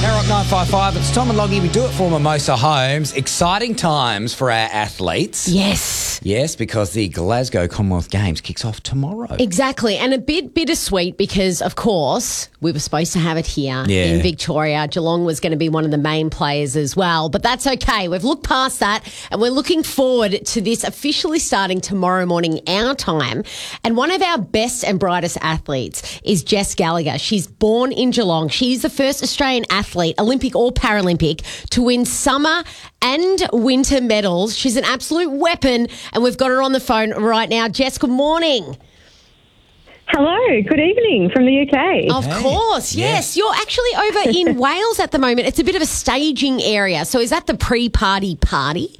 Rock 955, it's Tom and Loggy. We do it for Mimosa Homes. Exciting times for our athletes. Yes. Yes, because the Glasgow Commonwealth Games kicks off tomorrow. Exactly. And a bit bittersweet because, of course, we were supposed to have it here in Victoria. Geelong was going to be one of the main players as well. But that's okay. We've looked past that and we're looking forward to this officially starting tomorrow morning, our time. And one of our best and brightest athletes is Jess Gallagher. She's born in Geelong. She's the first Australian athlete, Olympic or Paralympic, to win summer and winter medals. She's an absolute weapon, and we've got her on the phone right now. Jess, good morning. Hello, good evening from the UK. Of course, yes. You're actually over in Wales at the moment. It's a bit of a staging area. So is that the pre-party party?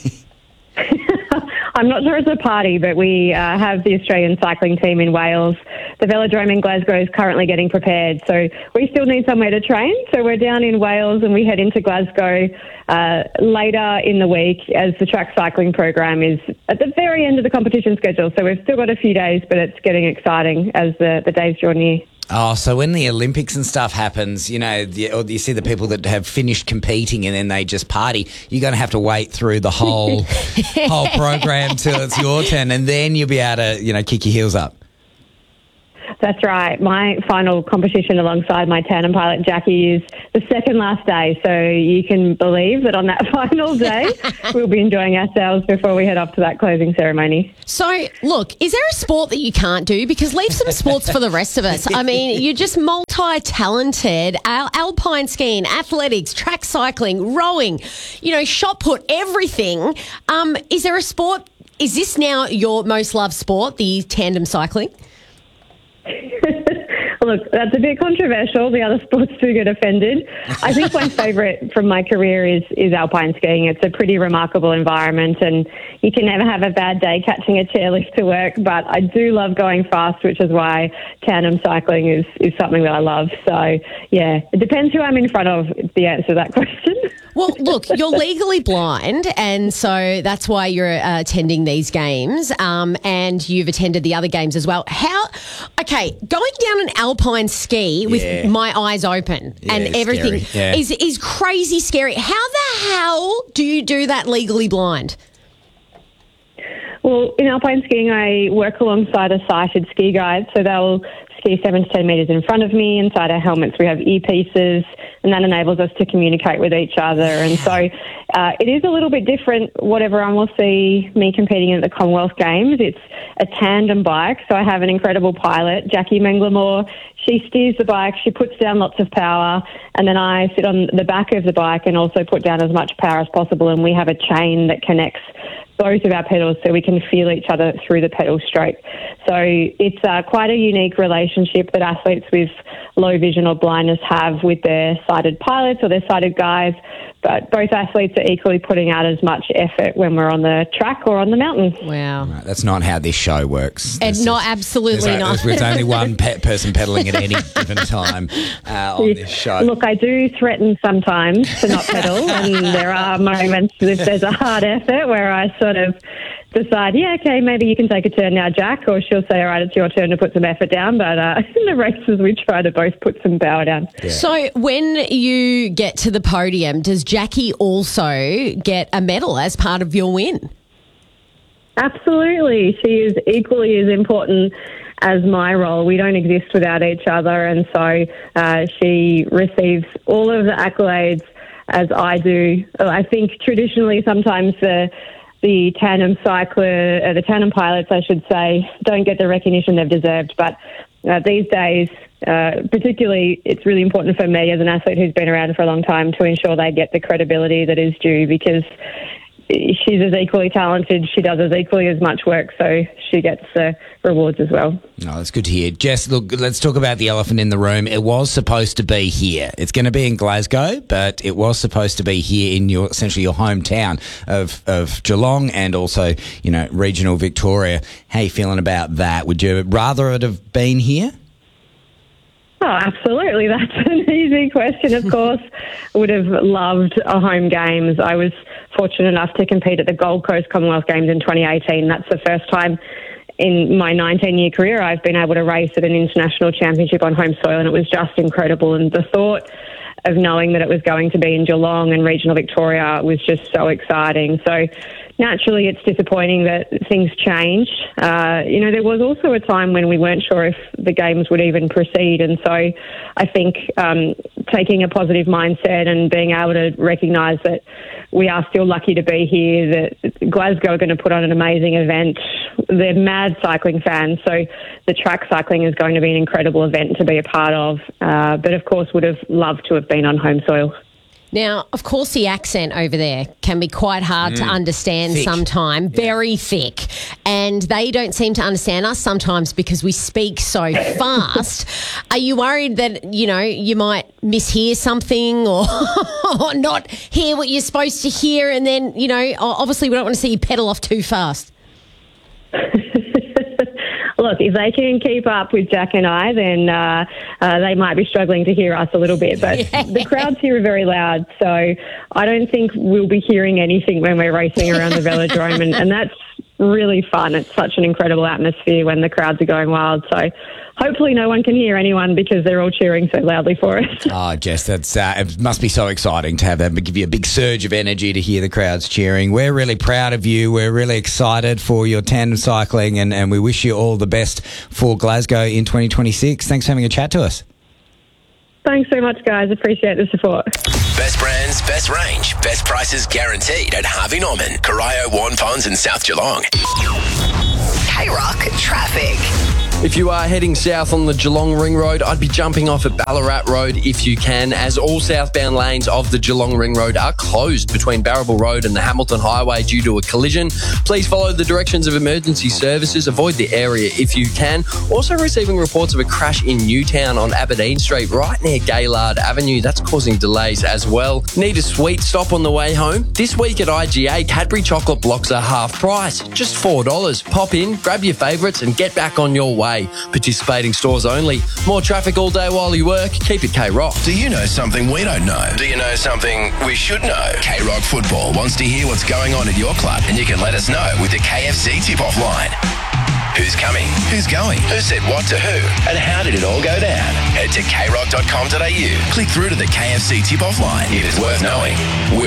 I'm not sure it's a party, but we have the Australian cycling team in Wales. The velodrome in Glasgow is currently getting prepared, so we still need somewhere to train. So we're down in Wales and we head into Glasgow later in the week as the track cycling program is at the very end of the competition schedule. So we've still got a few days, but it's getting exciting as the days draw near. Oh, so when the Olympics and stuff happens, you know, or you see the people that have finished competing and then they just party, you're going to have to wait through the whole program till it's your turn, and then you'll be able to, you know, kick your heels up. That's right. My final competition alongside my tandem pilot, Jackie, is the second last day. So you can believe that on that final day, we'll be enjoying ourselves before we head off to that closing ceremony. So, look, is there a sport that you can't do? Because leave some sports for the rest of us. I mean, you're just multi-talented. Alpine skiing, athletics, track cycling, rowing, you know, shot put, everything. Is there a sport? Is this now your most loved sport, the tandem cycling? Look, that's a bit controversial. The other sports do get offended. I think my favourite from my career is alpine skiing. It's a pretty remarkable environment and you can never have a bad day catching a chairlift to work, but I do love going fast, which is why tandem cycling is something that I love. So, yeah, it depends who I'm in front of, the answer to that question. Well, look, you're legally blind, and so that's why you're attending these games, and you've attended the other games as well. Going down an alpine ski with my eyes open and everything is crazy scary. How the hell do you do that legally blind? Well, in alpine skiing, I work alongside a sighted ski guide, so they'll ski 7 to 10 metres in front of me. Inside our helmets, we have earpieces, and that enables us to communicate with each other. And so it is a little bit different what everyone will see me competing in at the Commonwealth Games. It's a tandem bike, so I have an incredible pilot, Jackie Menglemore. She steers the bike, she puts down lots of power, and then I sit on the back of the bike and also put down as much power as possible, and we have a chain that connects both of our pedals so we can feel each other through the pedal stroke. So it's quite a unique relationship that athletes with low vision or blindness have with their sighted pilots or their sighted guides, but both athletes are equally putting out as much effort when we're on the track or on the mountain. Wow. Right, that's not how this show works. Absolutely not. There's only one person pedalling at any given time on this show. Look, I do threaten sometimes to not pedal, and there are moments if there's a hard effort where I sort of decide, okay, maybe you can take a turn now, Jack, or she'll say, all right, it's your turn to put some effort down. But in the races, we try to both put some power down. Yeah. So when you get to the podium, does Jackie also get a medal as part of your win? Absolutely. She is equally as important as my role. We don't exist without each other. And so she receives all of the accolades as I do. I think traditionally sometimes the tandem the tandem pilots, I should say, don't get the recognition they've deserved. But these days, particularly, it's really important for me as an athlete who's been around for a long time to ensure they get the credibility that is due, because she's as equally talented, she does as equally as much work, so she gets rewards as well. Oh, that's good to hear. Jess, look, let's talk about the elephant in the room. It was supposed to be here. It's going to be in Glasgow, but it was supposed to be here in essentially your hometown of Geelong and also, you know, regional Victoria. How are you feeling about that? Would you rather it have been here? Oh, absolutely. That's an easy question, of course. Would have loved a home games. I was fortunate enough to compete at the Gold Coast Commonwealth Games in 2018. That's the first time in my 19-year career I've been able to race at an international championship on home soil, and it was just incredible. And the thought of knowing that it was going to be in Geelong and regional Victoria was just so exciting. So naturally, it's disappointing that things changed. There was also a time when we weren't sure if the games would even proceed. And so I think taking a positive mindset and being able to recognise that we are still lucky to be here, that Glasgow are going to put on an amazing event. They're mad cycling fans, so the track cycling is going to be an incredible event to be a part of. But of course, would have loved to have been on home soil. Now, of course, the accent over there can be quite hard to understand sometimes, very thick. And they don't seem to understand us sometimes because we speak so fast. Are you worried that, you might mishear something or not hear what you're supposed to hear? And then, obviously we don't want to see you pedal off too fast. Look, if they can keep up with Jack and I, then they might be struggling to hear us a little bit. But the crowds here are very loud, so I don't think we'll be hearing anything when we're racing around the velodrome, and that's really fun. It's such an incredible atmosphere when the crowds are going wild. So hopefully no one can hear anyone because they're all cheering so loudly for us. Oh, Jess, that's it must be so exciting to have that, give you a big surge of energy to hear the crowds cheering. We're really proud of you. We're really excited for your tandem cycling, and we wish you all the best for Glasgow in 2026. Thanks for having a chat to us. Thanks so much, guys. Appreciate the support. Best brands, best range, best prices guaranteed at Harvey Norman, Corio, Warren Ponds and South Geelong. K-Rock traffic. If you are heading south on the Geelong Ring Road, I'd be jumping off at Ballarat Road if you can, as all southbound lanes of the Geelong Ring Road are closed between Barrable Road and the Hamilton Highway due to a collision. Please follow the directions of emergency services. Avoid the area if you can. Also receiving reports of a crash in Newtown on Aberdeen Street, right near Gaylard Avenue. That's causing delays as well. Need a sweet stop on the way home? This week at IGA, Cadbury chocolate blocks are half price, just $4. Pop in, grab your favourites and get back on your way. Participating stores only. More traffic all day while you work. Keep it K-Rock. Do you know something we don't know? Do you know something we should know? K-Rock Football wants to hear what's going on at your club, and you can let us know with the KFC tip-off line. Who's coming? Who's going? Who said what to who? And how did it all go down? Head to krock.com.au. Click through to the KFC tip-off line. It is worth knowing.